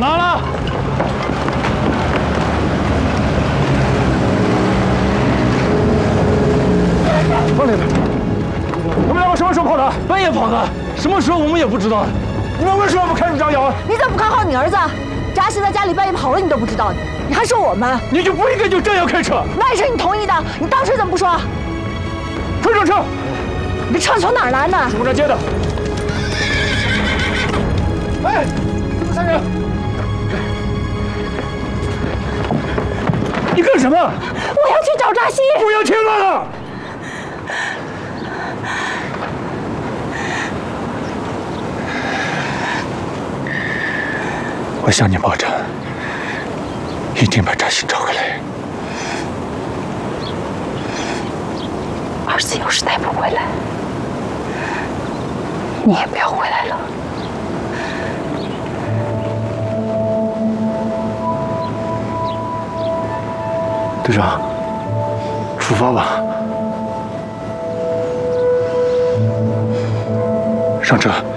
拿了。放里边。你们两个什么时候跑的？半夜跑的，什么时候我们也不知道。你们为什么不看住张瑶？ 你怎么不看好你儿子？扎西在家里半夜跑了，你都不知道呢，你还说我们？ 你就不应该就这样开车。 那也是你同意的，你当时怎么不说？ 快上车！ 你车从哪儿来的？ 是我这接的。哎，三人，你干什么？ 我要去找扎西。 不要听话了！我向你保证，一定把扎西找回来。 儿子要是带不回来，你也不要回来了。 队长，出发吧，上车。